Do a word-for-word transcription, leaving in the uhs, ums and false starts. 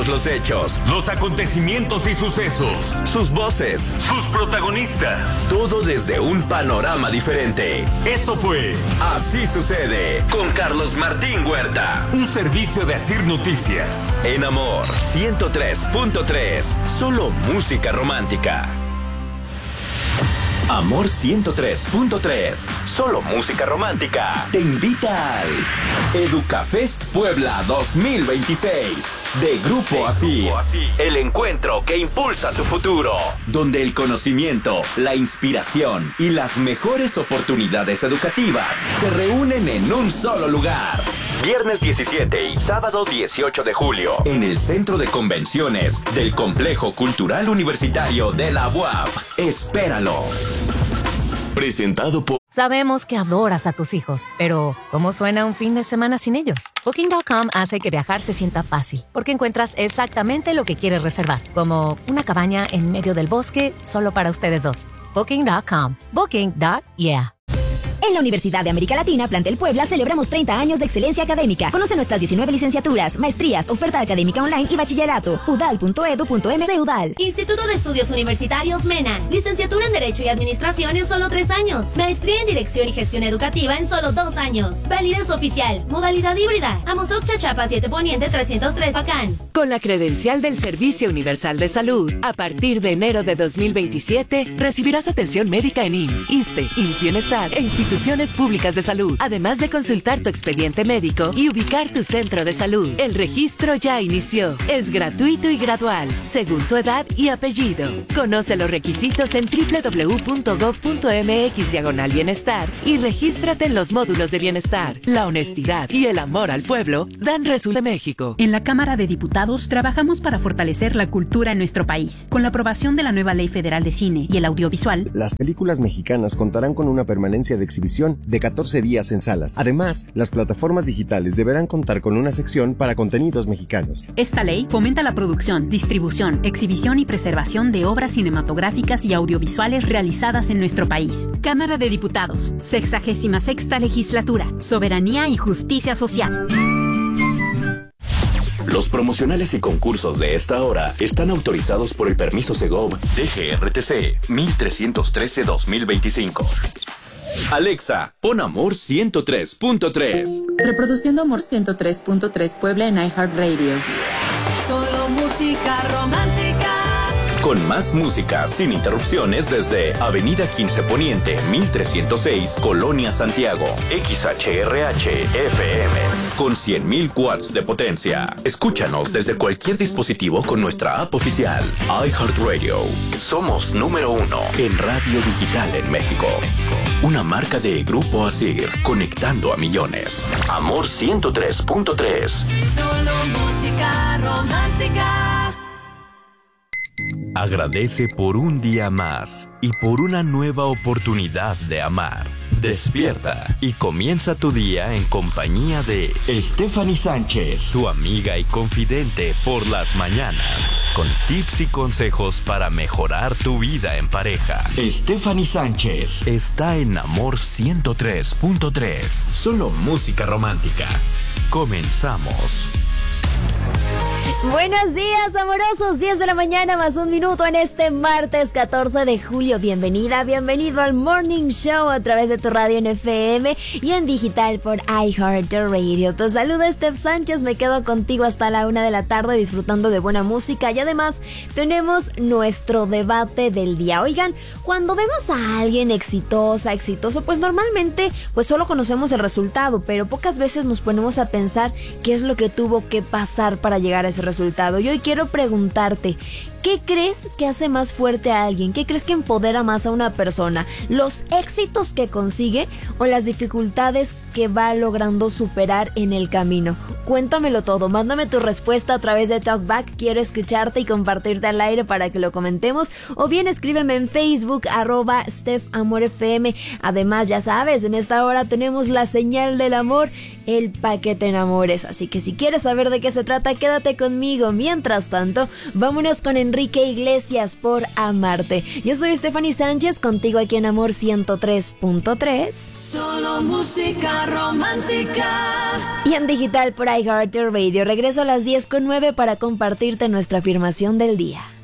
todos los hechos, los acontecimientos y sucesos, sus voces, sus protagonistas. Todo desde un panorama diferente. Esto fue Así Sucede con Carlos Martín Huerta. Un servicio de Asir Noticias. En Amor ciento tres punto tres. Solo música romántica. Amor ciento tres punto tres. Solo música romántica. Te invita al Educafest Puebla dos mil veintiséis. De Grupo Así. El encuentro que impulsa tu futuro. Donde el conocimiento, la inspiración y las mejores oportunidades educativas se reúnen en un solo lugar. Viernes diecisiete y sábado dieciocho de julio. En el Centro de Convenciones del Complejo Cultural Universitario de la U A P. Espéralo. Presentado por... Sabemos que adoras a tus hijos, pero ¿cómo suena un fin de semana sin ellos? Booking punto com hace que viajar se sienta fácil, porque encuentras exactamente lo que quieres reservar, como una cabaña en medio del bosque solo para ustedes dos. Booking punto com. Booking. Yeah. En la Universidad de América Latina, Plantel Puebla, celebramos treinta años de excelencia académica. Conoce nuestras diecinueve licenciaturas, maestrías, oferta académica online y bachillerato. udal punto edu punto m c Udal. Instituto de Estudios Universitarios MENA. Licenciatura en Derecho y Administración en solo tres años. Maestría en Dirección y Gestión Educativa en solo dos años. Validez oficial. Modalidad híbrida. Amozoc Chachapa siete Poniente trescientos tres Bacán. Con la credencial del Servicio Universal de Salud, a partir de enero de dos mil veintisiete, recibirás atención médica en I M S S, ISSSTE, I M S S Bienestar e instituciones públicas de salud, además de consultar tu expediente médico y ubicar tu centro de salud. El registro ya inició. Es gratuito y gradual, según tu edad y apellido. Conoce los requisitos en doble u doble u doble u punto gob punto m x diagonal bienestar y regístrate en los módulos de bienestar. La honestidad y el amor al pueblo dan resultado de México. En la Cámara de Diputados trabajamos para fortalecer la cultura en nuestro país. Con la aprobación de la nueva Ley Federal de Cine y el Audiovisual, las películas mexicanas contarán con una permanencia de exhibición de catorce días en salas. Además, las plataformas digitales deberán contar con una sección para contenidos mexicanos. Esta ley fomenta la producción, distribución, exhibición y preservación de obras cinematográficas y audiovisuales realizadas en nuestro país. Cámara de Diputados, sexagésima sexta legislatura, soberanía y justicia social. Los promocionales y concursos de esta hora están autorizados por el permiso Segov D G R T C mil trescientos trece dos mil veinticinco. Alexa, pon Amor ciento tres punto tres. Reproduciendo Amor ciento tres punto tres Puebla en iHeartRadio. Solo música romántica. Con más música sin interrupciones desde Avenida quince Poniente, mil trescientos seis, Colonia Santiago. X H R H F M. Con cien mil watts de potencia. Escúchanos desde cualquier dispositivo con nuestra app oficial. iHeartRadio. Somos número uno en radio digital en México. Una marca de Grupo Asir, conectando a millones. Amor ciento tres punto tres. Solo música romántica. Agradece por un día más y por una nueva oportunidad de amar. Despierta y comienza tu día en compañía de Stephanie Sánchez, tu amiga y confidente por las mañanas, con tips y consejos para mejorar tu vida en pareja. Stephanie Sánchez está en Amor ciento tres punto tres. Solo música romántica. Comenzamos. Buenos días, amorosos. diez de la mañana más un minuto en este martes catorce de julio. Bienvenida, bienvenido al Morning Show a través de tu radio en F M y en digital por iHeartRadio. Te saluda Steph Sánchez. Me quedo contigo hasta la una de la tarde disfrutando de buena música y además tenemos nuestro debate del día. Oigan, cuando vemos a alguien exitosa, exitoso, pues normalmente pues solo conocemos el resultado, pero pocas veces nos ponemos a pensar qué es lo que tuvo que pasar para llegar a ese resultado. Y hoy quiero preguntarte, ¿qué crees que hace más fuerte a alguien? ¿Qué crees que empodera más a una persona? ¿Los éxitos que consigue o las dificultades que va logrando superar en el camino? Cuéntamelo todo, mándame tu respuesta a través de Talkback. Quiero escucharte y compartirte al aire para que lo comentemos, o bien escríbeme en Facebook, arroba StephAmorFM. Además, ya sabes, en esta hora tenemos la señal del amor el Pa' que te enamores. Así que si quieres saber de qué se trata, quédate conmigo. Mientras tanto, vámonos con Enrique Iglesias por Amarte. Yo soy Stephanie Sánchez, contigo aquí en Amor ciento tres punto tres. Solo música romántica. Y en digital por iHeartRadio. Regreso a las diez con nueve para compartirte nuestra afirmación del día.